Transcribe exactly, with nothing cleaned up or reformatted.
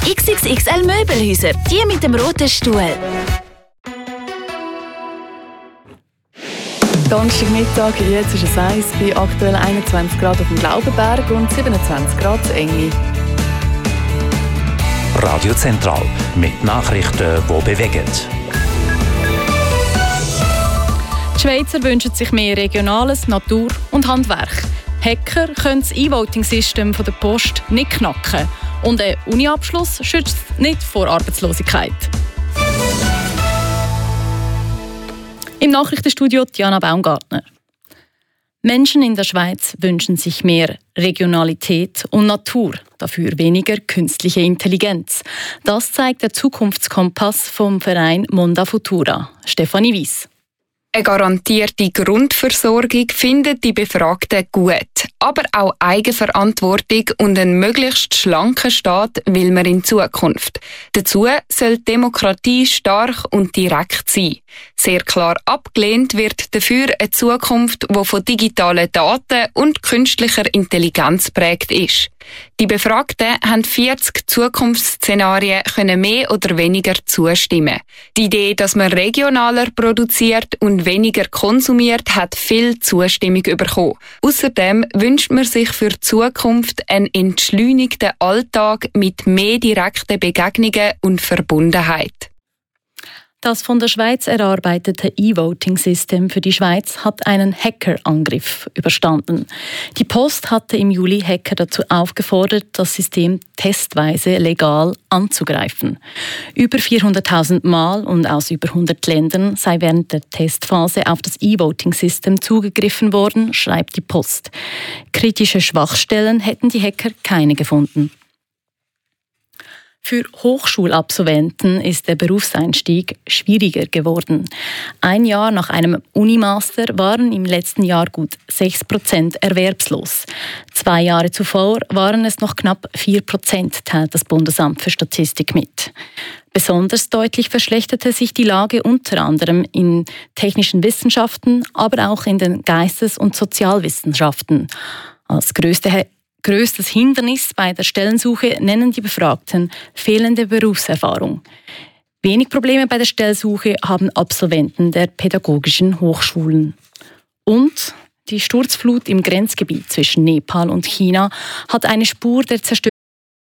X X X L Möbelhäuser, die mit dem roten Stuhl. Donnerstagmittag, jetzt ist es eins, bei aktuell einundzwanzig Grad auf dem Glaubenberg und siebenundzwanzig Grad in Engi. Radio Zentral mit Nachrichten, die bewegen. Die Schweizer wünschen sich mehr Regionales, Natur und Handwerk. Hacker können das E-Voting-System der Post nicht knacken. Und ein Uni-Abschluss schützt nicht vor Arbeitslosigkeit. Im Nachrichtenstudio Diana Baumgartner. Menschen in der Schweiz wünschen sich mehr Regionalität und Natur, dafür weniger künstliche Intelligenz. Das zeigt der Zukunftskompass vom Verein Monda Futura. Stefanie Weiss. Eine garantierte Grundversorgung finden die Befragten gut. Aber auch Eigenverantwortung und einen möglichst schlanken Staat will man in Zukunft. Dazu soll die Demokratie stark und direkt sein. Sehr klar abgelehnt wird dafür eine Zukunft, die von digitalen Daten und künstlicher Intelligenz prägt ist. Die Befragten haben vierzig Zukunftsszenarien können mehr oder weniger zustimmen. Die Idee, dass man regionaler produziert und weniger konsumiert, hat viel Zustimmung bekommen. Außerdem wünscht man sich für die Zukunft einen entschleunigten Alltag mit mehr direkten Begegnungen und Verbundenheit. Das von der Schweiz erarbeitete E-Voting-System für die Schweiz hat einen Hackerangriff überstanden. Die Post hatte im Juli Hacker dazu aufgefordert, das System testweise legal anzugreifen. Über vierhunderttausend Mal und aus über hundert Ländern sei während der Testphase auf das E-Voting-System zugegriffen worden, schreibt die Post. Kritische Schwachstellen hätten die Hacker keine gefunden. Für Hochschulabsolventen ist der Berufseinstieg schwieriger geworden. Ein Jahr nach einem Unimaster waren im letzten Jahr gut sechs Prozent erwerbslos. Zwei Jahre zuvor waren es noch knapp vier Prozent, teilt das Bundesamt für Statistik mit. Besonders deutlich verschlechterte sich die Lage unter anderem in technischen Wissenschaften, aber auch in den Geistes- und Sozialwissenschaften. Als größte Größtes Hindernis bei der Stellensuche nennen die Befragten fehlende Berufserfahrung. Wenig Probleme bei der Stellensuche haben Absolventen der pädagogischen Hochschulen. Und die Sturzflut im Grenzgebiet zwischen Nepal und China hat eine Spur der Zerstörung